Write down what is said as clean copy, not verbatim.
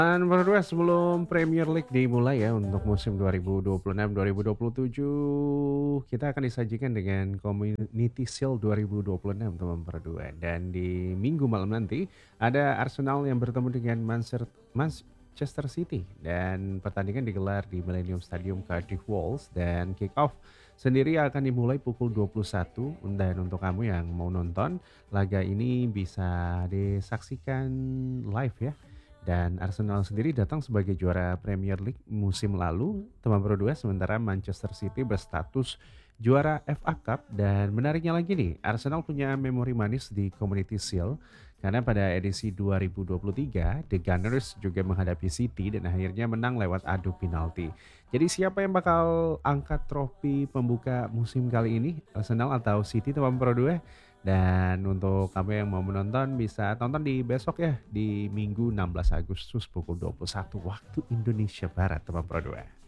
Dan menurut gue sebelum Premier League dimulai ya untuk musim 2026-2027, kita akan disajikan dengan Community Shield 2026 teman berdua. Dan di minggu malam nanti ada Arsenal yang bertemu dengan Manchester City dan pertandingan digelar di Millennium Stadium Cardiff Wolves dan kick off sendiri akan dimulai pukul 21 dan untuk kamu yang mau nonton laga ini bisa disaksikan live ya dan Arsenal sendiri datang sebagai juara Premier League musim lalu, teman berdua, sementara Manchester City berstatus juara FA Cup dan menariknya lagi nih, Arsenal punya memori manis di Community Shield karena pada edisi 2023, The Gunners juga menghadapi City dan akhirnya menang lewat adu penalti. Jadi siapa yang bakal angkat trofi pembuka musim kali ini? Arsenal atau City teman berdua? Dan untuk kamu yang mau menonton bisa tonton di besok ya di Minggu 16 Agustus pukul 21 waktu Indonesia Barat teman Pro 2.